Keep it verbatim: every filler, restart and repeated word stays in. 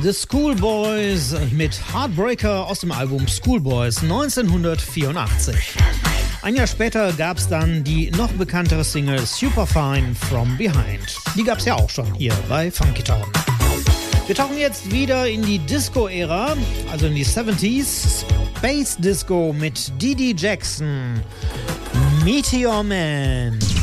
The Schoolboys mit Heartbreaker aus dem Album Schoolboys neunzehnhundertvierundachtzig. Ein Jahr später gab es dann die noch bekanntere Single Superfine From Behind. Die gab es ja auch schon hier bei Funky Town. Wir tauchen jetzt wieder in die Disco-Ära, also in die siebziger. Space Disco mit Dee Dee Jackson. Meteor Man.